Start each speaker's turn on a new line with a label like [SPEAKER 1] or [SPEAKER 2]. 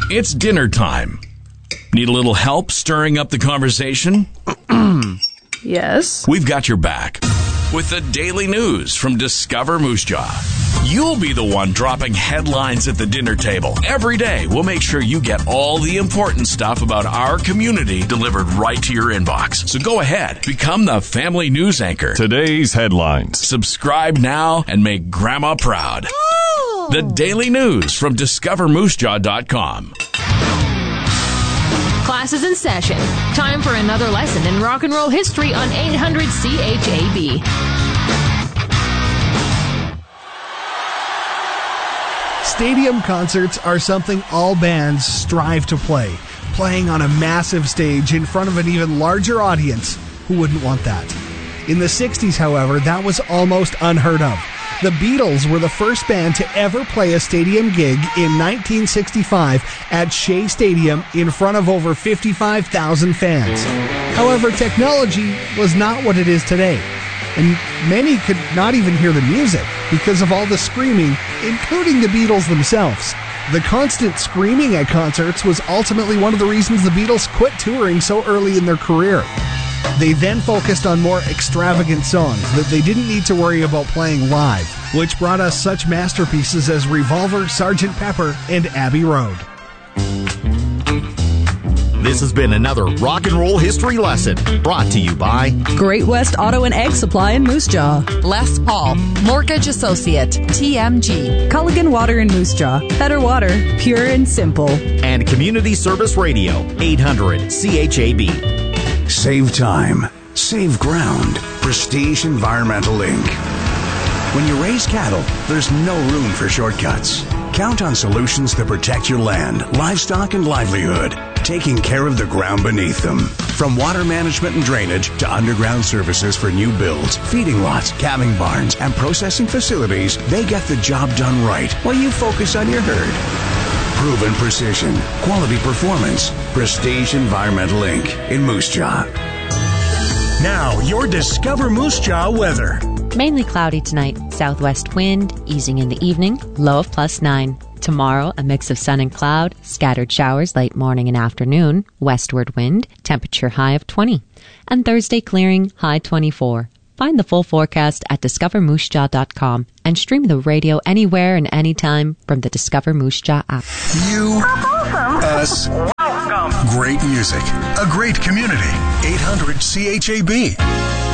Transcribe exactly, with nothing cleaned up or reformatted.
[SPEAKER 1] It's dinner time. Need a little help stirring up the conversation?
[SPEAKER 2] Yes.
[SPEAKER 1] We've got your back with the daily news from Discover Moose Jaw. You'll be the one dropping headlines at the dinner table. Every day, we'll make sure you get all the important stuff about our community delivered right to your inbox. So go ahead, become the family news anchor.
[SPEAKER 3] Today's headlines.
[SPEAKER 1] Subscribe now and make Grandma proud. Oh. The daily news from discover moose jaw dot com.
[SPEAKER 4] Class is in session. Time for another lesson in rock and roll history on eight hundred C H A B.
[SPEAKER 5] Stadium concerts are something all bands strive to play. Playing on a massive stage in front of an even larger audience. Who wouldn't want that? In the sixties, however, that was almost unheard of. The Beatles were the first band to ever play a stadium gig in nineteen sixty-five at Shea Stadium in front of over fifty-five thousand fans. However, technology was not what it is today, and many could not even hear the music because of all the screaming, including the Beatles themselves. The constant screaming at concerts was ultimately one of the reasons the Beatles quit touring so early in their career. They then focused on more extravagant songs that they didn't need to worry about playing live, which brought us such masterpieces as Revolver, Sergeant Pepper, and Abbey Road.
[SPEAKER 6] This has been another Rock and Roll History Lesson, brought to you by
[SPEAKER 7] Great West Auto and Egg Supply in Moose Jaw,
[SPEAKER 8] Les Paul, Mortgage Associate, T M G,
[SPEAKER 7] Culligan Water in Moose Jaw, better water, pure and simple,
[SPEAKER 6] and Community Service Radio, eight hundred C H A B.
[SPEAKER 9] Save time. Save ground. Prestige Environmental Incorporated. When you raise cattle, there's no room for shortcuts. Count on solutions that protect your land, livestock, and livelihood, taking care of the ground beneath them. From water management and drainage to underground services for new builds, feeding lots, calving barns, and processing facilities, they get the job done right while you focus on your herd. Proven precision, quality performance. Prestige Environmental Incorporated in Moose Jaw.
[SPEAKER 10] Now, your Discover Moose Jaw weather.
[SPEAKER 11] Mainly cloudy tonight. Southwest wind, easing in the evening, low of plus nine. Tomorrow, a mix of sun and cloud, scattered showers late morning and afternoon, westward wind, temperature high of twenty. And Thursday clearing, high twenty-four. Find the full forecast at discover moose jaw dot com and stream the radio anywhere and anytime from the Discover Moose Jaw app.
[SPEAKER 10] You, us,
[SPEAKER 12] welcome.
[SPEAKER 10] Great music, a great community. eight hundred C H A B.